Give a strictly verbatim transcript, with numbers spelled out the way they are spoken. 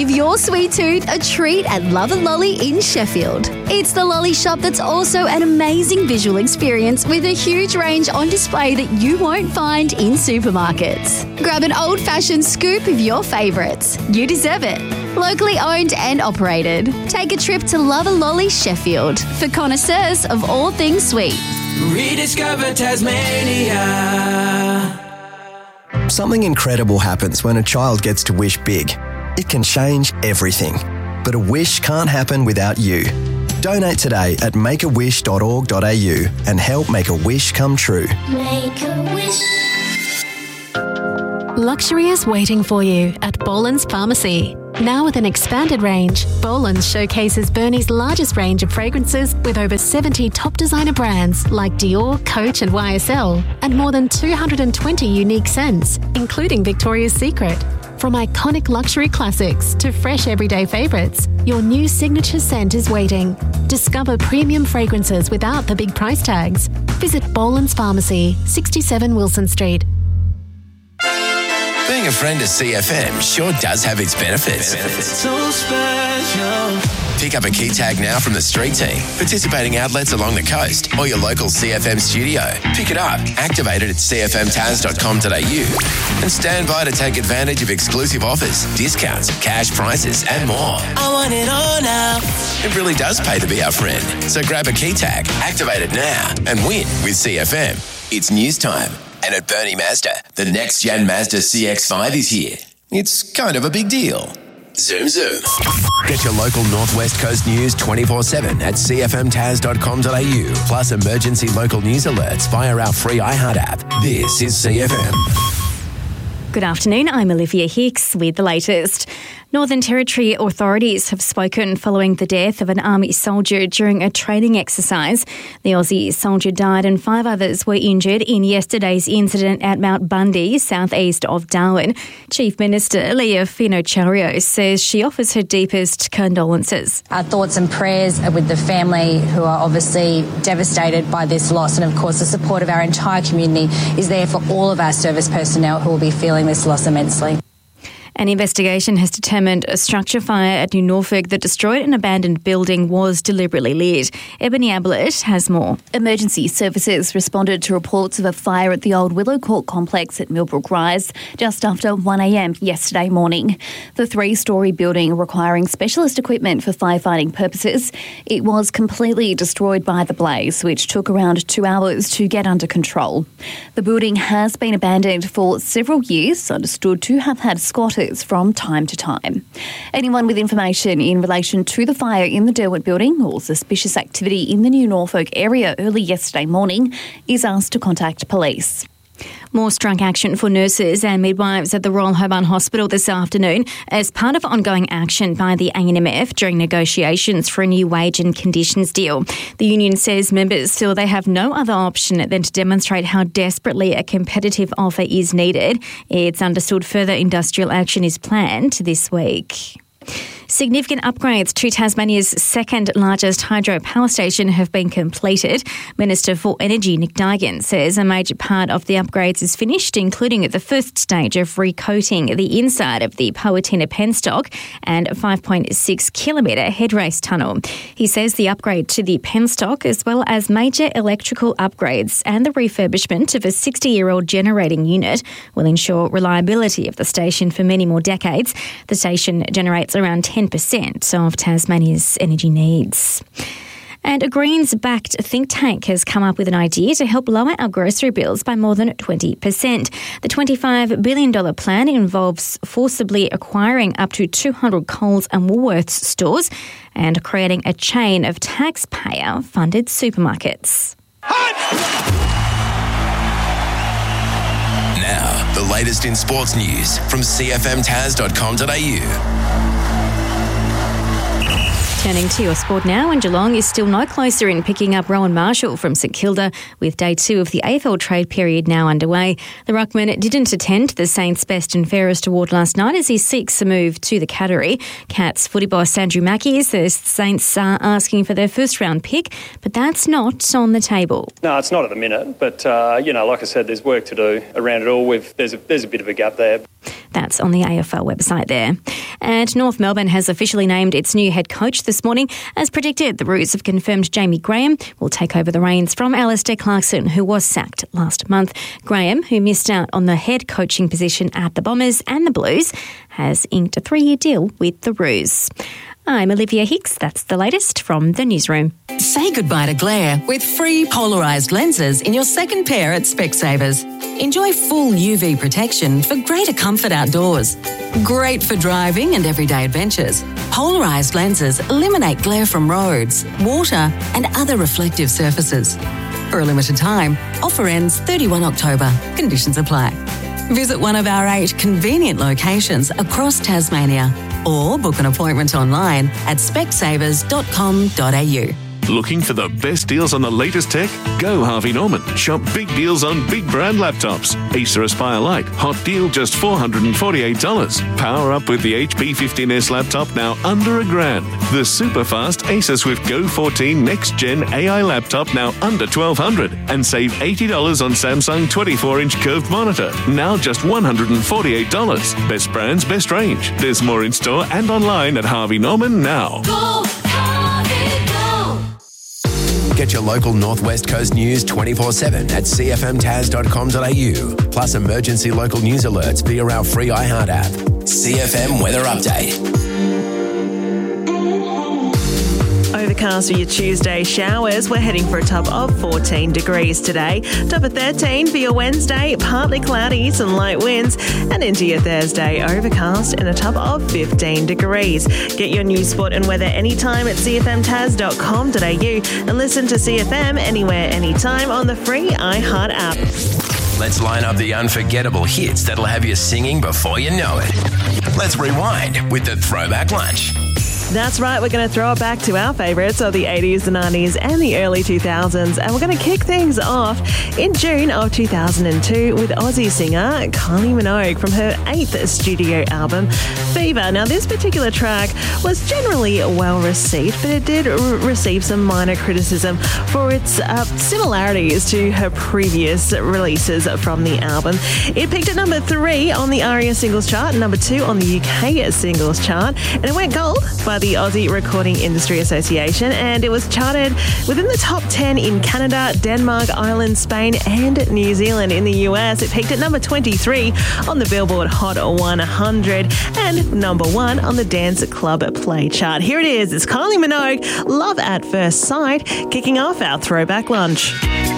Give your sweet tooth a treat at Love and Lolly in Sheffield. It's the lolly shop that's also an amazing visual experience with a huge range on display that you won't find in supermarkets. Grab an old-fashioned scoop of your favourites. You deserve it. Locally owned and operated. Take a trip to Love and Lolly Sheffield for connoisseurs of all things sweet. Rediscover Tasmania. Something incredible happens when a child gets to wish big. It can change everything. But a wish can't happen without you. Donate today at make a wish dot org dot a u and help make a wish come true. Make a wish. Luxury is waiting for you at Boland's Pharmacy. Now with an expanded range, Boland's showcases Burnie's largest range of fragrances with over seventy top designer brands like Dior, Coach and Y S L, and more than two hundred twenty unique scents, including Victoria's Secret. From iconic luxury classics to fresh everyday favourites, your new signature scent is waiting. Discover premium fragrances without the big price tags. Visit Boland's Pharmacy, sixty-seven Wilson Street. Being a friend of C F M sure does have its benefits. So special. Pick up a key tag now from the street team, participating outlets along the coast, or your local C F M studio. Pick it up, activate it at c f m taz dot com dot a u, and stand by to take advantage of exclusive offers, discounts, cash prizes, and more. I want it all now. It really does pay to be our friend. So grab a key tag, activate it now, and win with C F M. It's news time. And at Bernie Mazda, the next-gen Mazda C X five is here. It's kind of a big deal. Zoom, zoom. Get your local Northwest Coast news twenty-four seven at c f m taz dot com dot a u, plus emergency local news alerts via our free iHeart app. This is C F M. Good afternoon, I'm Olivia Hicks with the latest. Northern Territory authorities have spoken following the death of an Army soldier during a training exercise. The Aussie soldier died and five others were injured in yesterday's incident at Mount Bundy, southeast of Darwin. Chief Minister Leah Finocchiaro says she offers her deepest condolences. Our thoughts and prayers are with the family who are obviously devastated by this loss, and of course the support of our entire community is there for all of our service personnel who will be feeling this loss immensely. An investigation has determined a structure fire at New Norfolk that destroyed an abandoned building was deliberately lit. Ebony Ablett has more. Emergency services responded to reports of a fire at the old Willow Court complex at Millbrook Rise just after one a m yesterday morning. The three-storey building requiring specialist equipment for firefighting purposes, it was completely destroyed by the blaze, which took around two hours to get under control. The building has been abandoned for several years, understood to have had squatters from time to time. Anyone with information in relation to the fire in the Derwent building or suspicious activity in the New Norfolk area early yesterday morning is asked to contact police. More strike action for nurses and midwives at the Royal Hobart Hospital this afternoon as part of ongoing action by the A N M F during negotiations for a new wage and conditions deal. The union says members feel they have no other option than to demonstrate how desperately a competitive offer is needed. It's understood further industrial action is planned this week. Significant upgrades to Tasmania's second largest hydro power station have been completed. Minister for Energy Nick Duigan says a major part of the upgrades is finished, including the first stage of recoating the inside of the Powhatan penstock and a five point six kilometre head race tunnel. He says the upgrade to the penstock, as well as major electrical upgrades and the refurbishment of a sixty-year-old generating unit, will ensure reliability of the station for many more decades. The station generates around ten percent of Tasmania's energy needs. And a Greens-backed think tank has come up with an idea to help lower our grocery bills by more than twenty percent. The twenty-five billion dollars plan involves forcibly acquiring up to two hundred Coles and Woolworths stores and creating a chain of taxpayer-funded supermarkets. Now, the latest in sports news from c f m taz dot com dot a u. Turning to your sport now, and Geelong is still no closer in picking up Rowan Marshall from St Kilda, with day two of the A F L trade period now underway. The ruckman didn't attend the Saints Best and Fairest Award last night as he seeks a move to the Cattery. Cats footy boss Andrew Mackie says the Saints are asking for their first round pick, but that's not on the table. No, it's not at the minute, but, uh, you know, like I said, there's work to do around it all. With There's a, there's a bit of a gap there. That's on the A F L website there. And North Melbourne has officially named its new head coach this morning. As predicted, the Roos have confirmed Jamie Graham will take over the reins from Alistair Clarkson, who was sacked last month. Graham, who missed out on the head coaching position at the Bombers and the Blues, has inked a three-year deal with the Roos. I'm Olivia Hicks. That's the latest from the newsroom. Say goodbye to glare with free polarised lenses in your second pair at Specsavers. Enjoy full U V protection for greater comfort outdoors. Great for driving and everyday adventures. Polarised lenses eliminate glare from roads, water and other reflective surfaces. For a limited time, offer ends thirty-first of October. Conditions apply. Visit one of our eight convenient locations across Tasmania or book an appointment online at specsavers dot com dot a u. Looking for the best deals on the latest tech? Go Harvey Norman. Shop big deals on big brand laptops. Acer Aspire Lite, hot deal just four hundred forty-eight dollars. Power up with the H P fifteen S laptop now under a grand. The super fast Acer Swift Go fourteen Next Gen A I laptop now under twelve hundred dollars. And save eighty dollars on Samsung twenty-four inch curved monitor, now just one hundred forty-eight dollars. Best brands, best range. There's more in store and online at Harvey Norman now. Go, Harvey, go. Get your local Northwest Coast news twenty-four seven at c f m tas dot com dot a u. Plus emergency local news alerts via our free iHeart app. C F M Weather Update. Overcast for your Tuesday showers. We're heading for a top of fourteen degrees today. Top of thirteen for your Wednesday. Partly cloudy, some light winds. And into your Thursday, overcast and a top of fifteen degrees. Get your news, sport and weather anytime at c f m tas dot com dot a u and listen to C F M anywhere, anytime on the free iHeart app. Let's line up the unforgettable hits that'll have you singing before you know it. Let's rewind with the Throwback Lunch. That's right, we're going to throw it back to our favourites of the eighties, the nineties and the early two thousands, and we're going to kick things off in June of two thousand two with Aussie singer Kylie Minogue from her eighth studio album, Fever. Now, this particular track was generally well received, but it did r- receive some minor criticism for its uh, similarities to her previous releases from the album. It peaked at number three on the ARIA singles chart, number two on the U K singles chart, and it went gold by the Aussie Recording Industry Association, and it was charted within the top ten in Canada, Denmark, Ireland, Spain and New Zealand. In the U S, it peaked at number twenty-three on the Billboard Hot one hundred and number one on the Dance Club Play chart. Here it is, it's Kylie Minogue, Love at First Sight, kicking off our Throwback Lunch.